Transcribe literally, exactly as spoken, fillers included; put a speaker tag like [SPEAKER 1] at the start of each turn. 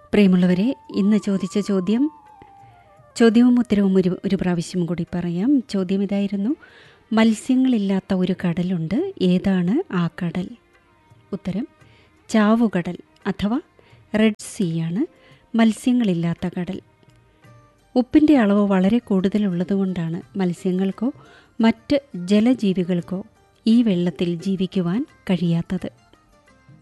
[SPEAKER 1] പ്രിയമുള്ളവരെ, ഇന്ന് ചോദിച്ച ചോദ്യം ചോദ്യവും ഉത്തരവും ഒരു ഒരു പ്രാവശ്യം കൂടി പറയാം. ചോദ്യം ഇതായിരുന്നു: മത്സ്യങ്ങളില്ലാത്ത ഒരു കടലുണ്ട്, ഏതാണ് ആ കടൽ? ഉത്തരം ചാവുകടൽ അഥവാ റെഡ് സീ ആണ് മത്സ്യങ്ങളില്ലാത്ത കടൽ. ഉപ്പിൻ്റെ അളവ് വളരെ കൂടുതലുള്ളതുകൊണ്ടാണ് മത്സ്യങ്ങൾക്കോ മറ്റ് ജലജീവികൾക്കോ ഈ വെള്ളത്തിൽ ജീവിക്കുവാൻ കഴിയാത്തത്.